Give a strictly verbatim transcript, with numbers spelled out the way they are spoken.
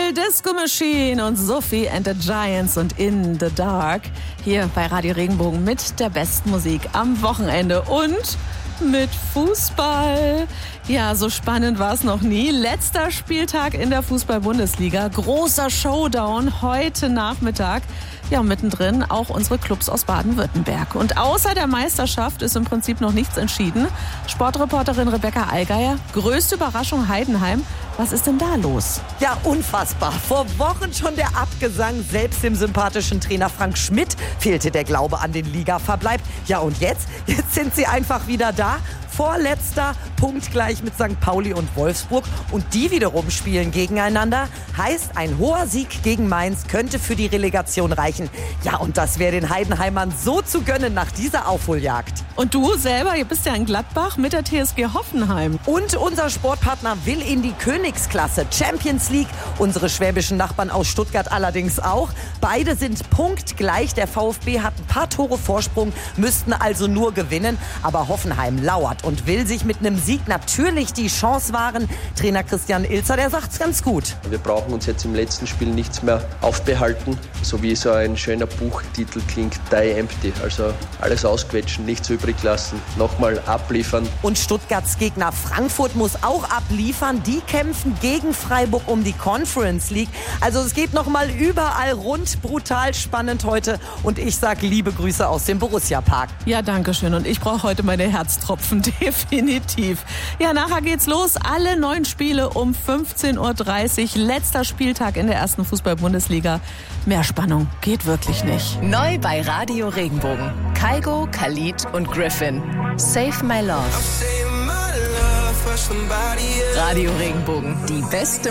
Fußball, Disco Machine und Sophie and the Giants und In the Dark. Hier bei Radio Regenbogen mit der besten Musik am Wochenende und mit Fußball. Ja, so spannend war es noch nie. Letzter Spieltag in der Fußball-Bundesliga. Großer Showdown heute Nachmittag. Ja, und mittendrin auch unsere Clubs aus Baden-Württemberg. Und außer der Meisterschaft ist im Prinzip noch nichts entschieden. Sportreporterin Rebecca Allgeier, größte Überraschung Heidenheim. Was ist denn da los? Ja, unfassbar. Vor Wochen schon der Abgesang. Selbst dem sympathischen Trainer Frank Schmidt fehlte der Glaube an den Ligaverbleib. Ja, und jetzt? Jetzt sind sie einfach wieder da. Vorletzter, punktgleich mit Sankt Pauli und Wolfsburg. Und die wiederum spielen gegeneinander. Heißt, ein hoher Sieg gegen Mainz könnte für die Relegation reichen. Ja, und das wäre den Heidenheimern so zu gönnen nach dieser Aufholjagd. Und du selber, ihr bist ja in Gladbach mit der T S G Hoffenheim. Und unser Sportpartner will in die Königsklasse, Champions League. Unsere schwäbischen Nachbarn aus Stuttgart allerdings auch. Beide sind punktgleich. Der VfB hat ein paar Tore Vorsprung, müssten also nur gewinnen. Aber Hoffenheim lauert und will sich mit einem Sieg natürlich die Chance wahren. Trainer Christian Ilzer, der sagt's ganz gut. Wir brauchen uns jetzt im letzten Spiel nichts mehr aufbehalten, so wie so ein schöner Buchtitel klingt, Die Empty. Also alles ausquetschen, nichts übrig lassen, nochmal abliefern. Und Stuttgarts Gegner Frankfurt muss auch abliefern. Die kämpfen gegen Freiburg um die Conference League. Also es geht nochmal überall rund, brutal spannend heute. Und ich sag liebe Grüße aus dem Borussia Park. Ja, danke schön. Und ich brauche heute meine Herztropfen. Definitiv. Ja, nachher geht's los. Alle neun Spiele um fünfzehn Uhr dreißig. Letzter Spieltag in der ersten Fußball-Bundesliga. Mehr Spannung geht wirklich nicht. Neu bei Radio Regenbogen. Kygo, Khalid und Griffin. Save My Love. Radio Regenbogen. Die beste